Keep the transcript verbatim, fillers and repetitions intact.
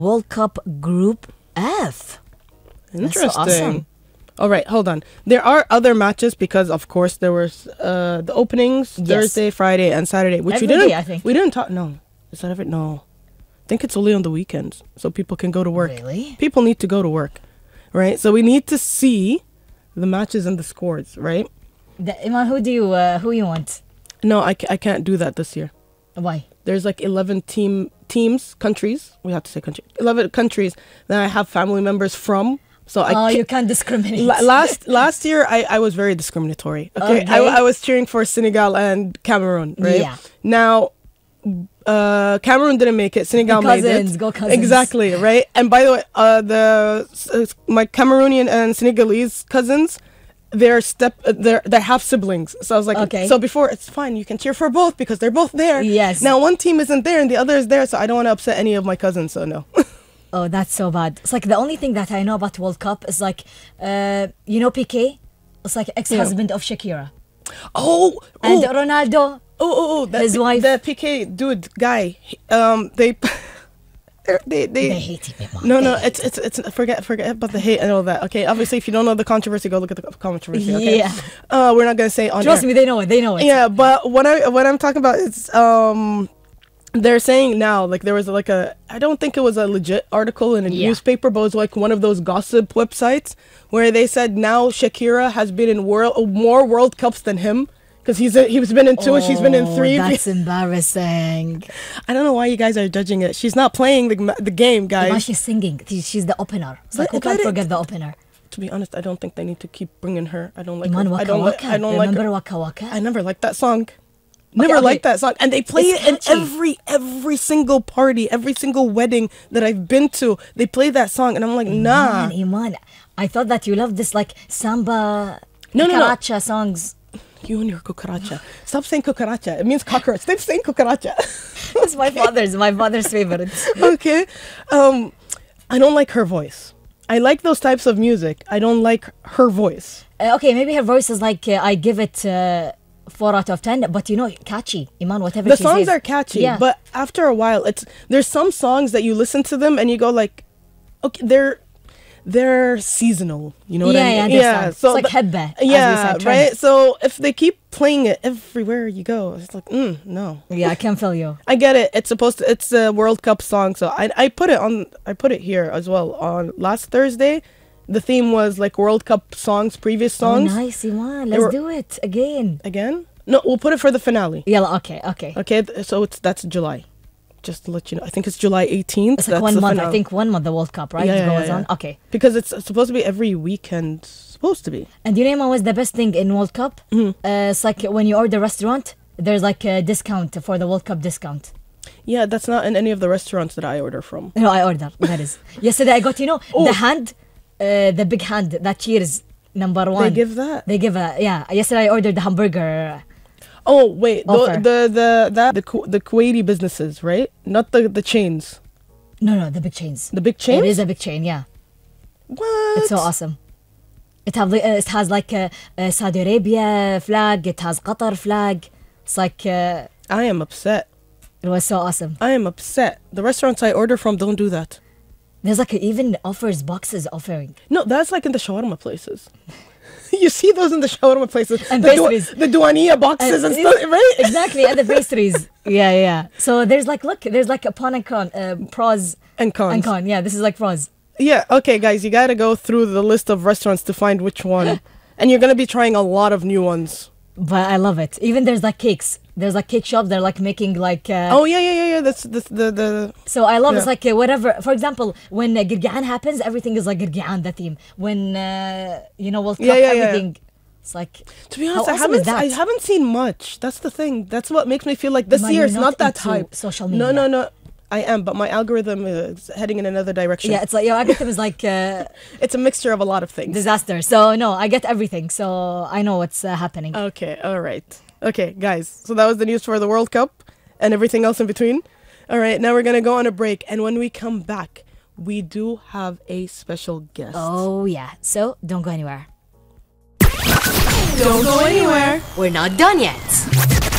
World Cup Group F. Interesting. That's so awesome. All right, hold on. There are other matches because, of course, there was uh, the openings Yes. Thursday, Friday, and Saturday, which Every we didn't. day, I think. We didn't talk. No, is that every? No, I think it's only on the weekends, so people can go to work. Really? People need to go to work, right? So we need to see the matches and the scores, right? The, Iman, who do you uh, who you want? No, I, ca- I can't do that this year. Why? There's like eleven team teams, countries. We have to say country. eleven countries that I have family members from. So I Oh, can't, you can't discriminate. La- last last year, I, I was very discriminatory. Okay, I, Okay. I was cheering for Senegal and Cameroon. Right Yeah. now, uh, Cameroon didn't make it. Senegal made Cousins, it. go Cousins. Exactly right. And by the way, uh, the uh, my Cameroonian and Senegalese cousins, they're step uh, they're they're half siblings. So I was like, Okay. so before it's fine. You can cheer for both because they're both there. Yes. Now one team isn't there and the other is there, so I don't want to upset any of my cousins. So no. Oh, that's so bad. It's like the only thing that I know about World Cup is like, uh, you know, Piqué. It's like ex-husband of Shakira, oh. and oh. Ronaldo. Oh, oh, oh, that His P- wife- the P K dude guy. he- Um, they, they're- they, they, They hate him. Iman. No, They no, hate it's, it's, it's. Forget, forget about the hate and all that. Okay, obviously, if you don't know the controversy, go look at the controversy. Okay, Yeah. Uh, we're not gonna say on. Trust air. me, they know it. They know it. Yeah, but what I what I'm talking about is um. They're saying now, like there was like a, I don't think it was a legit article in a Yeah. newspaper, but it was like one of those gossip websites where they said now Shakira has been in world more World Cups than him because he's a, he's been in two and she's been in Oh, three. That's embarrassing. I don't know why you guys are judging it. She's not playing the ma- the game, Iman, guys. she's singing. She- She's the opener. It's like, But- who but can't it- forget the opener? To be honest, I don't think they need to keep bringing her. I don't like Iman, her. I Waka don't like. Waka. I don't like. Remember Her. Waka Waka? I never liked that song. Never okay. liked that song, and they play It's it in catchy. every every single party, every single wedding that I've been to. They play that song, and I'm like, nah. Iman, Iman. I thought that you loved this like samba, No, no, no. cucaracha songs. You and your cucaracha. Stop saying cucaracha. It means cockroach. Stop saying cucaracha. It's my father's, my father's favorite. Okay. Um, I don't like her voice. I like those types of music. I don't like her voice. Uh, okay, maybe her voice is like uh, I give it uh, four out of ten, but you know, catchy. Iman, whatever The she songs says. are catchy, Yeah. but after a while, it's there's some songs that you listen to them and you go like, okay, they're they're seasonal. You know what Yeah, I mean? I understand. It's like the- hebba, as we Yeah, said, trend. right. So if they keep playing it everywhere you go, it's like, mm, no. Yeah, I can feel you. I get it. It's supposed to. It's a World Cup song, so I I put it on. I put it here as well on last Thursday. The theme was like World Cup songs, previous songs. Oh, nice, Iman. Let's were- do it again. Again? No, we'll put it for the finale. Yeah, okay, okay. Okay, th- so it's that's July. Just to let you know, I think it's July eighteenth. It's like that's one the month. I finale. think one month the World Cup, right? Yeah, It yeah, goes yeah, on. yeah. Okay. Because it's supposed to be every weekend. Supposed to be. And you know what was the best thing in World Cup? Mm-hmm. Uh, it's like when you order restaurant, there's like a discount for the World Cup discount. Yeah, that's not in any of the restaurants that I order from. No, I order. That is. Yesterday I got, you know, Oh. the hand, uh, the big hand that cheers number one. They give that. They give a, yeah. Yesterday I ordered the hamburger. Oh wait, the Offer. the the that the Ku- the Kuwaiti businesses, right? Not the the chains. No, no, the big chains. The big chains. It is a big chain, yeah. What? It's so awesome. It, have, li- uh, it has like a, a Saudi Arabia flag. It has Qatar flag. It's like, uh, I am upset. it was so awesome. I am upset. The restaurants I order from don't do that. There's like even offers, boxes offering. No, that's like in the shawarma places. You see those in the shawarma places. And the, pastries. the duania boxes and, And- stuff, right? Exactly, and the pastries. Yeah, yeah. So there's like, look, there's like a pon and con, uh, pros And cons. and con. Yeah, this is like pros. Yeah, okay, guys, you gotta go through the list of restaurants to find which one. And you're gonna be trying a lot of new ones. But I love it. Even there's like cakes. There's like cake shops. They're like making like. Uh, Oh, yeah, yeah, yeah, yeah. That's, that's the, the. So I love it's Yeah. like uh, whatever. For example, when uh, Girgian happens, everything is like Girgian, the theme. When uh, you know World Cup, Yeah, yeah, yeah. everything. It's like. To be honest, how I awesome is haven't, I that? haven't seen much. That's the thing. That's what makes me feel like this Man, year you're it's not not, that into hype. social No, media. no, no. I am, but my algorithm is heading in another direction. Yeah, it's like your algorithm is like uh, It's a mixture of a lot of things. disaster. So no, I get everything. So I know what's uh, happening. Okay, all right. Okay, guys. So that was the news for the World Cup and everything else in between. All right, now we're going to go on a break. And when we come back, we do have a special guest. Oh yeah. So don't go anywhere. Don't go anywhere. We're not done yet.